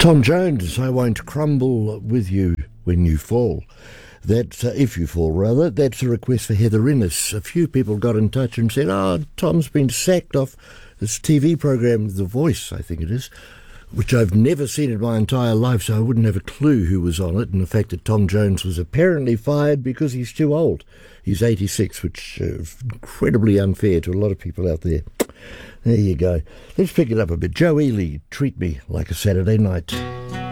Tom Jones, I won't crumble with you when you fall. That's, if you fall, rather. That's a request for Heather Innes. A few people got in touch and said, Tom's been sacked off this TV program, The Voice, I think it is, which I've never seen in my entire life, so I wouldn't have a clue who was on it, and the fact that Tom Jones was apparently fired because he's too old. He's 86, which is incredibly unfair to a lot of people out there. There you go. Let's pick it up a bit. Joe Ely, Treat Me Like a Saturday Night.